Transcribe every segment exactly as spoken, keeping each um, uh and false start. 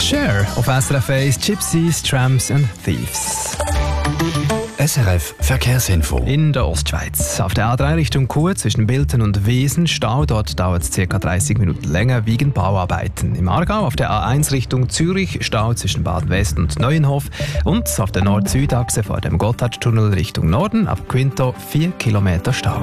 Share auf S R F eins, Gypsies, Tramps and Thieves. S R F Verkehrsinfo. In der Ostschweiz. Auf der A drei Richtung Chur zwischen Bilten und Wesen Stau. Dort dauert es ca. dreißig Minuten länger wegen Bauarbeiten. Im Aargau auf der A eins Richtung Zürich Stau zwischen Baden-West und Neuenhof. Und auf der Nord-Süd-Achse vor dem Gotthardtunnel Richtung Norden ab Quinto vier Kilometer Stau.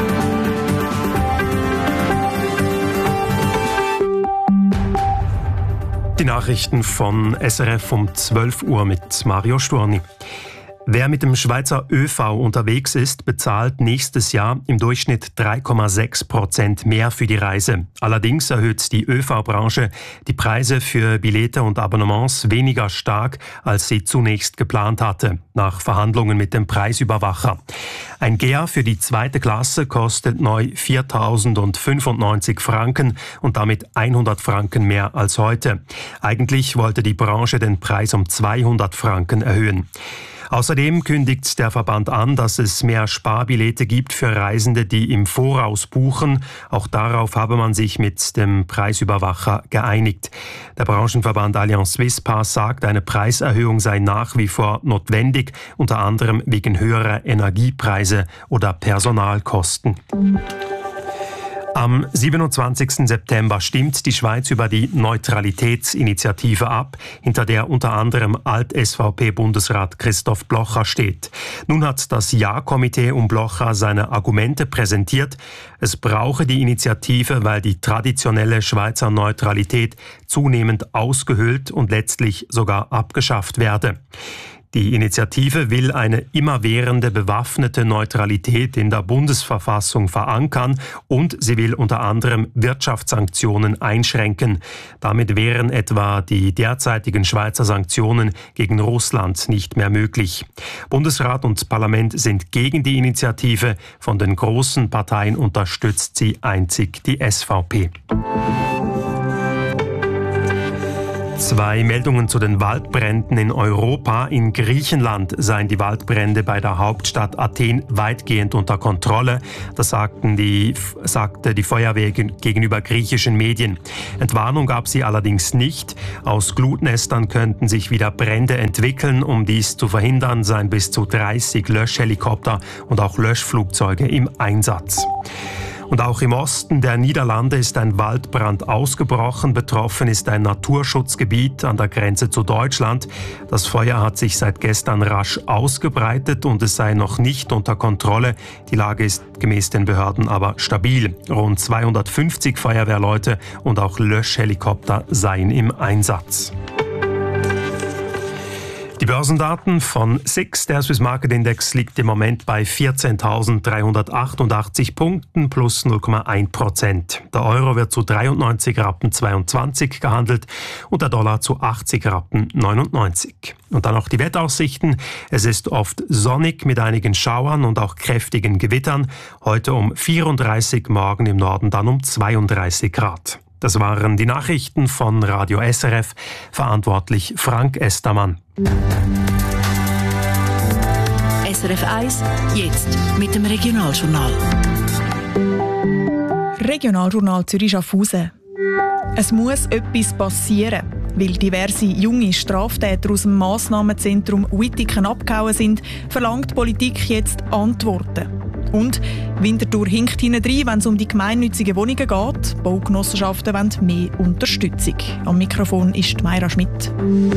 Die Nachrichten von S R F um zwölf Uhr mit Mario Sturni. Wer mit dem Schweizer ÖV unterwegs ist, bezahlt nächstes Jahr im Durchschnitt drei Komma sechs Prozent mehr für die Reise. Allerdings erhöht die ÖV-Branche die Preise für Billette und Abonnements weniger stark, als sie zunächst geplant hatte, nach Verhandlungen mit dem Preisüberwacher. Ein G E A für die zweite Klasse kostet neu viertausendfünfundneunzig Franken und damit hundert Franken mehr als heute. Eigentlich wollte die Branche den Preis um zweihundert Franken erhöhen. Außerdem kündigt der Verband an, dass es mehr Sparbillette gibt für Reisende, die im Voraus buchen. Auch darauf habe man sich mit dem Preisüberwacher geeinigt. Der Branchenverband Allianz Swiss Pass sagt, eine Preiserhöhung sei nach wie vor notwendig, unter anderem wegen höherer Energiepreise oder Personalkosten. Am siebenundzwanzigsten September stimmt die Schweiz über die Neutralitätsinitiative ab, hinter der unter anderem Alt-S V P-Bundesrat Christoph Blocher steht. Nun hat das Ja-Komitee um Blocher seine Argumente präsentiert. Es brauche die Initiative, weil die traditionelle Schweizer Neutralität zunehmend ausgehöhlt und letztlich sogar abgeschafft werde. Die Initiative will eine immerwährende bewaffnete Neutralität in der Bundesverfassung verankern und sie will unter anderem Wirtschaftssanktionen einschränken. Damit wären etwa die derzeitigen Schweizer Sanktionen gegen Russland nicht mehr möglich. Bundesrat und Parlament sind gegen die Initiative. Von den großen Parteien unterstützt sie einzig die S V P. Zwei Meldungen zu den Waldbränden in Europa. In Griechenland seien die Waldbrände bei der Hauptstadt Athen weitgehend unter Kontrolle. Das sagten die, sagte die Feuerwehr gegenüber griechischen Medien. Entwarnung gab sie allerdings nicht. Aus Glutnestern könnten sich wieder Brände entwickeln. Um dies zu verhindern, seien bis zu dreißig Löschhelikopter und auch Löschflugzeuge im Einsatz. Und auch im Osten der Niederlande ist ein Waldbrand ausgebrochen. Betroffen ist ein Naturschutzgebiet an der Grenze zu Deutschland. Das Feuer hat sich seit gestern rasch ausgebreitet und es sei noch nicht unter Kontrolle. Die Lage ist gemäß den Behörden aber stabil. Rund zweihundertfünfzig Feuerwehrleute und auch Löschhelikopter seien im Einsatz. Die Börsendaten von S I X, der Swiss Market Index, liegt im Moment bei vierzehntausenddreihundertachtundachtzig Punkten plus null Komma eins Prozent. Der Euro wird zu dreiundneunzig Rappen zweiundzwanzig gehandelt und der Dollar zu achtzig Rappen neunundneunzig. Und dann noch die Wetteraussichten. Es ist oft sonnig mit einigen Schauern und auch kräftigen Gewittern. Heute um vierunddreißig, morgen im Norden dann um zweiunddreißig Grad. Das waren die Nachrichten von Radio S R F, verantwortlich Frank Estermann. S R F eins, jetzt mit dem Regionaljournal. Regionaljournal Zürich-Schaffhausen. Es muss etwas passieren, weil diverse junge Straftäter aus dem Massnahmenzentrum Wittigen abgehauen sind, verlangt die Politik jetzt Antworten. Und Winterthur hinkt hinein, wenn es um die gemeinnützigen Wohnungen geht. Baugenossenschaften wollen mehr Unterstützung. Am Mikrofon ist Mayra Schmidt.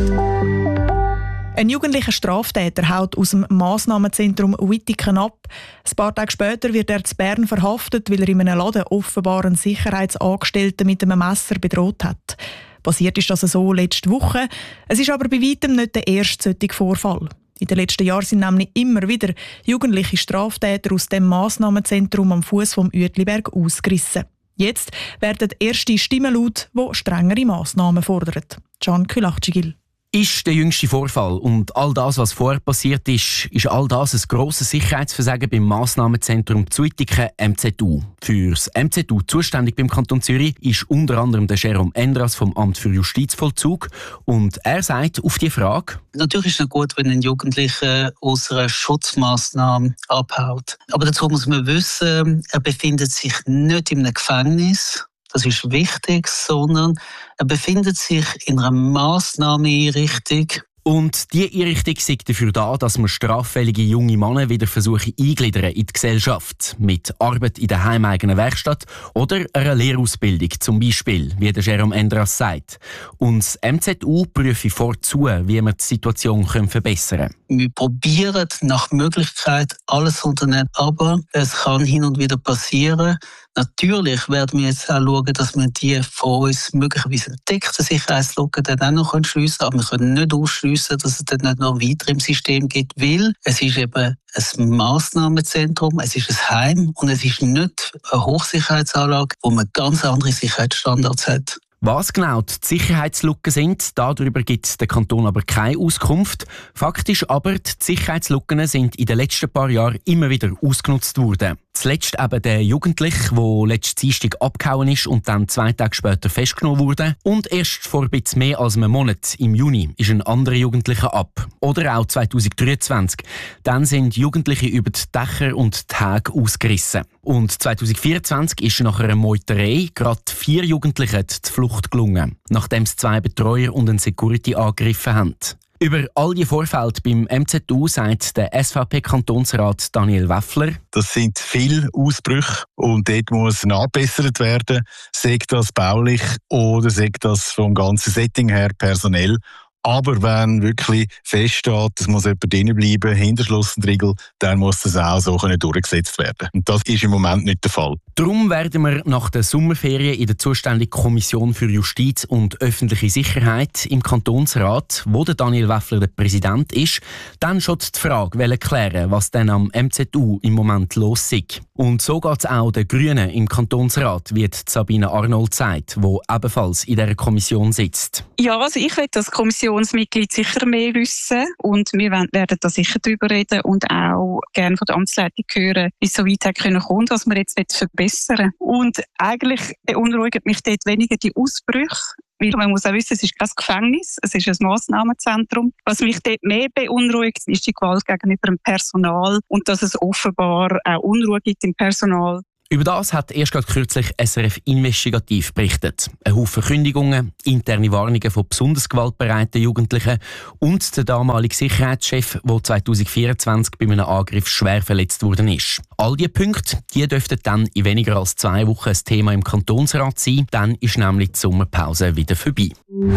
Ein jugendlicher Straftäter haut aus dem Massnahmenzentrum Wittigen ab. Ein paar Tage später wird er in Bern verhaftet, weil er in einem Laden offenbar einen Sicherheitsangestellten mit einem Messer bedroht hat. Passiert ist das so letzte Woche. Es ist aber bei weitem nicht der erste solche Vorfall. In den letzten Jahren sind nämlich immer wieder jugendliche Straftäter aus dem Massnahmenzentrum am Fuss vom Uetliberg ausgerissen. Jetzt werden erste Stimmen laut, die strengere Massnahmen fordern. Can Külachcigil. Ist der jüngste Vorfall und all das, was vorher passiert ist, ist all das ein grosses Sicherheitsversagen beim Massnahmenzentrum Zwittigen M Z U. Für das M Z U zuständig beim Kanton Zürich ist unter anderem der Jerome Endras vom Amt für Justizvollzug und er sagt auf die Frage: Natürlich ist es nicht gut, wenn ein Jugendlicher aus einer Schutzmaßnahme abhaut. Aber dazu muss man wissen, er befindet sich nicht in einem Gefängnis. das ist wichtig, sondern er befindet sich in einer Massnahmeneinrichtung. Und diese Einrichtung ist dafür da, dass man straffällige junge Männer wieder versuchen eingliedern in die Gesellschaft. Mit Arbeit in der heimeigenen Werkstatt oder einer Lehrausbildung zum Beispiel, wie der Jérôme Endras sagt. Und das M Z U prüfe vorzu, wie wir die Situation verbessern können. Wir probieren nach Möglichkeit alles zu unternehmen, aber es kann hin und wieder passieren. Natürlich werden wir jetzt auch schauen, dass wir die von uns möglicherweise entdeckten Sicherheitslücken dann auch noch schliessen können. Aber wir können nicht ausschliessen, dass es dann nicht noch weiter im System gibt, weil es ist eben ein Massnahmenzentrum, es ist ein Heim und es ist nicht eine Hochsicherheitsanlage, wo man ganz andere Sicherheitsstandards hat. Was genau die Sicherheitslücken sind, darüber gibt der Kanton aber keine Auskunft. Fakt ist aber, die Sicherheitslücken sind in den letzten paar Jahren immer wieder ausgenutzt worden. Zuletzt eben der Jugendliche, der letzten Dienstag abgehauen ist und dann zwei Tage später festgenommen wurde. Und erst vor ein bisschen mehr als einem Monat, im Juni, ist ein anderer Jugendlicher ab. Oder auch zwanzig dreiundzwanzig. Dann sind Jugendliche über die Dächer und Tage ausgerissen. Und zwanzig vierundzwanzig ist nach einer Meuterei gerade vier Jugendlichen die Flucht gelungen, nachdem es zwei Betreuer und einen Security angegriffen haben. Über all die Vorfälle beim M Z U sagt der S V P-Kantonsrat Daniel Wäffler: Das sind viele Ausbrüche und dort muss nachbessert werden, sei das baulich oder sei das vom ganzen Setting her personell. Aber wenn wirklich feststeht, es muss jemand drinnen bleiben, hinter Schloss und Riegel, dann muss das auch so durchgesetzt werden. Und das ist im Moment nicht der Fall. Darum werden wir nach der Sommerferien in der zuständigen Kommission für Justiz und öffentliche Sicherheit im Kantonsrat, wo der Daniel Wäffler der Präsident ist, dann schon die Frage klären, was denn am M Z U im Moment los ist. Und so geht es auch den Grünen im Kantonsrat, wie Sabine Arnold sagt, die ebenfalls in dieser Kommission sitzt. Ja, also ich will das Kommissionsmitglied sicher mehr wissen und wir werden da sicher darüber reden und auch gerne von der Amtsleitung hören, wie es so weit kommen können, was wir jetzt verbessern wollen. Und eigentlich beunruhigt mich dort weniger die Ausbrüche, weil man muss auch wissen, es ist kein Gefängnis, es ist ein Massnahmenzentrum. Was mich dort mehr beunruhigt, ist die Gewalt gegenüber dem Personal und dass es offenbar auch Unruhe gibt im Personal. Über das hat erst gerade kürzlich S R F Investigativ berichtet. Ein Haufen Kündigungen, interne Warnungen von besonders gewaltbereiten Jugendlichen und der damalige Sicherheitschef, der zwanzig vierundzwanzig bei einem Angriff schwer verletzt worden ist. All diese Punkte die dürften dann in weniger als zwei Wochen ein Thema im Kantonsrat sein. Dann ist nämlich die Sommerpause wieder vorbei.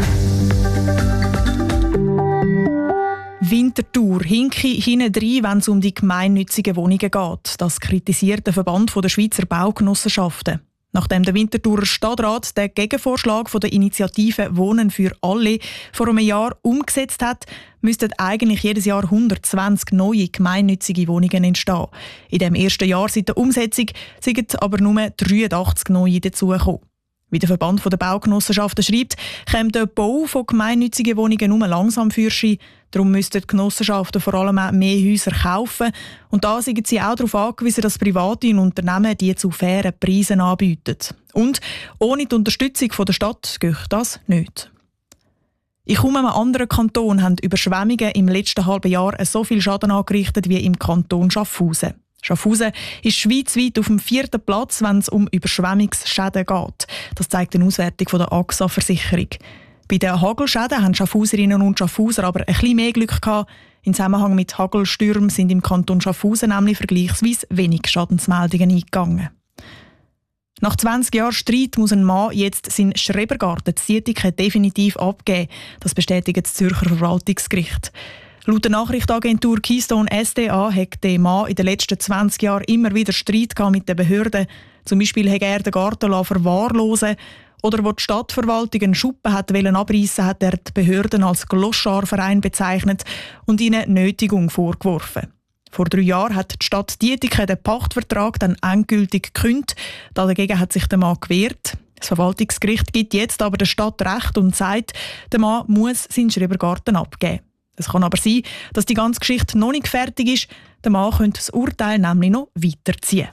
Winterthur hinke hinten rein, wenn es um die gemeinnützigen Wohnungen geht. Das kritisiert der Verband der Schweizer Baugenossenschaften. Nachdem der Winterthurer Stadtrat den Gegenvorschlag von der Initiative Wohnen für alle vor einem Jahr umgesetzt hat, müssten eigentlich jedes Jahr hundertzwanzig neue gemeinnützige Wohnungen entstehen. In dem ersten Jahr seit der Umsetzung sind aber nur dreiundachtzig neue dazugekommen. Wie der Verband der Baugenossenschaften schreibt, kommt der Bau von gemeinnützigen Wohnungen nur langsam fürschen. Darum müssten die Genossenschaften vor allem auch mehr Häuser kaufen. Und da sind sie auch darauf angewiesen, dass private Unternehmen die zu fairen Preisen anbieten. Und ohne die Unterstützung der Stadt geht das nicht. In kaum einem anderen Kanton haben Überschwemmungen im letzten halben Jahr so viel Schaden angerichtet wie im Kanton Schaffhausen. Schaffhausen ist schweizweit auf dem vierten Platz, wenn es um Überschwemmungsschäden geht. Das zeigt eine Auswertung von der A X A-Versicherung. Bei den Hagelschäden haben Schaffhauserinnen und Schaffhauser aber ein bisschen mehr Glück gehabt. Im Zusammenhang mit Hagelstürmen sind im Kanton Schaffhausen nämlich vergleichsweise wenig Schadensmeldungen eingegangen. Nach zwanzig Jahren Streit muss ein Mann jetzt seinen Schrebergarten Sietiken definitiv abgeben. Das bestätigt das Zürcher Verwaltungsgericht. Laut der Nachrichtenagentur Keystone S D A hat der Mann in den letzten zwanzig Jahren immer wieder Streit mit den Behörden. Zum Beispiel hat er den Garten verwahrlosen oder wo die Stadtverwaltung einen Schuppen hat abreißen, hat er die Behörden als Gloscharverein bezeichnet und ihnen Nötigung vorgeworfen. Vor drei Jahren hat die Stadt Dietiken den Pachtvertrag dann endgültig gekündigt. Dagegen hat sich der Mann gewehrt. Das Verwaltungsgericht gibt jetzt aber der Stadt Recht und sagt, der Mann muss seinen Schrebergarten abgeben. Es kann aber sein, dass die ganze Geschichte noch nicht fertig ist. Der Mann könnte das Urteil nämlich noch weiterziehen.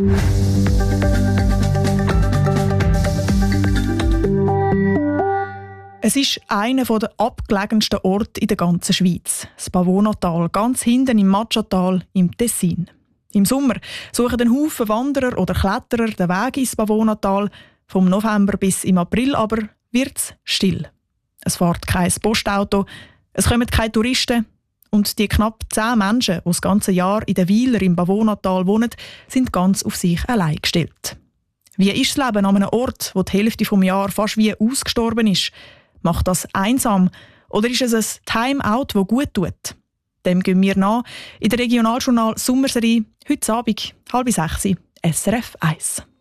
Es ist einer der abgelegensten Orte in der ganzen Schweiz. Das Pavonatal, ganz hinten im Matschatal im Tessin. Im Sommer suchen ein Haufen Wanderer oder Kletterer den Weg ins Pavonatal. Vom November bis im April aber wird es still. Es fährt kein Postauto, es kommen keine Touristen und die knapp zehn Menschen, die das ganze Jahr in den Weiler im Bavonatal wohnen, sind ganz auf sich allein gestellt. Wie ist das Leben an einem Ort, wo die Hälfte des Jahres fast wie ausgestorben ist? Macht das einsam oder ist es ein Timeout, das gut tut? Dem gehen wir nach in der Regionaljournal Sommerserie heute Abend, halb sechs, S R F eins.